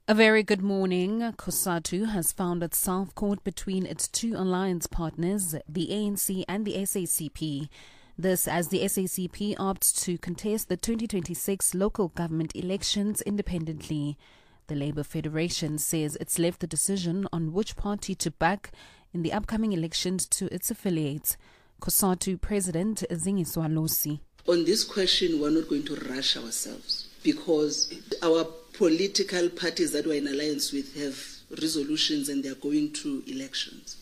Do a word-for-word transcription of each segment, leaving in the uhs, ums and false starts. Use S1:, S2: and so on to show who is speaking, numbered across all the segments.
S1: A very good morning. COSATU has found itself caught between its two alliance partners, the A N C and the S A C P. This as the S A C P opts to contest the twenty twenty-six local government elections independently. The Labour Federation says it's left the decision on which party to back in the upcoming elections to its affiliates. COSATU President Zingiswa Losi.
S2: On this question, we're not going to rush ourselves because our political parties that we're in alliance with have resolutions and they're going to elections.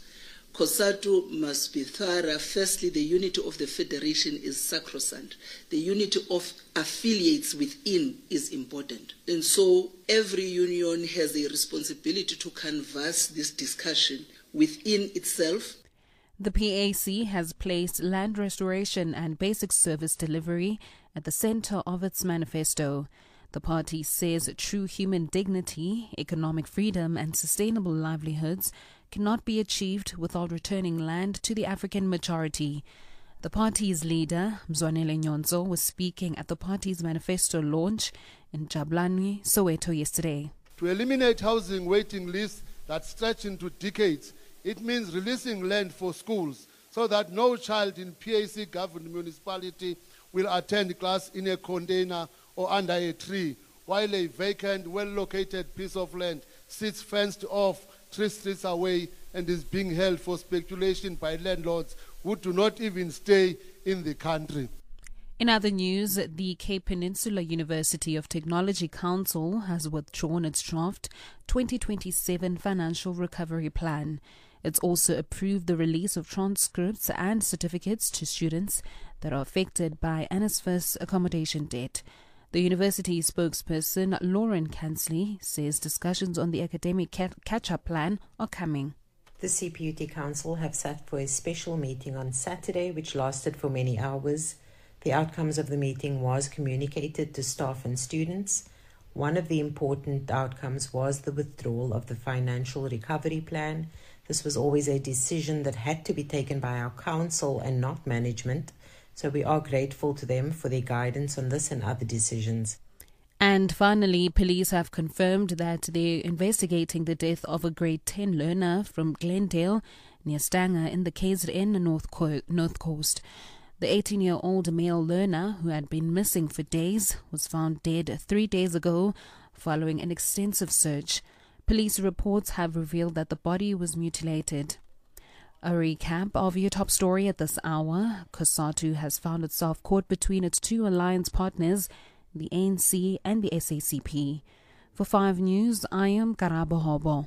S2: COSATU must be thorough. Firstly, the unity of the federation is sacrosanct. The unity of affiliates within is important. And so every union has a responsibility to canvass this discussion within itself.
S1: The P A C has placed land restoration and basic service delivery at the center of its manifesto. The party says true human dignity, economic freedom and sustainable livelihoods cannot be achieved without returning land to the African majority. The party's leader, Mzwanele Nyonzo, was speaking at the party's manifesto launch in Jabulani, Soweto yesterday.
S3: To eliminate housing waiting lists that stretch into decades, it means releasing land for schools so that no child in P A C-governed municipality will attend class in a container or under a tree, while a vacant, well-located piece of land sits fenced off three streets away and is being held for speculation by landlords who do not even stay in the country.
S1: In other news, the Cape Peninsula University of Technology Council has withdrawn its draft twenty twenty-seven financial recovery plan. It's also approved the release of transcripts and certificates to students that are affected by NSFAS accommodation debt. The university spokesperson, Lauren Kansley, says discussions on the academic catch-up plan are coming.
S4: The C P U T Council have sat for a special meeting on Saturday, which lasted for many hours. The outcomes of the meeting was communicated to staff and students. One of the important outcomes was the withdrawal of the financial recovery plan. This was always a decision that had to be taken by our council and not management. So we are grateful to them for their guidance on this and other decisions.
S1: And finally, police have confirmed that they're investigating the death of a grade ten learner from Glendale near Stanger in the K Z N North, Co- North Coast. The eighteen-year-old male learner, who had been missing for days, was found dead three days ago following an extensive search. Police reports have revealed that the body was mutilated. A recap of your top story at this hour. COSATU has found itself caught between its two alliance partners, the A N C and the S A C P. For five News, I am Karabo Hobo.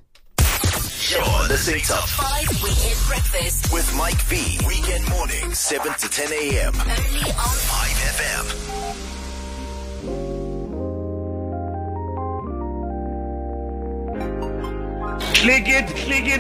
S5: You're listening to
S6: Five Weekend Breakfast
S5: with Mike V. Weekend mornings, seven to ten a.m.
S6: only on
S5: five F M. Click it, click it.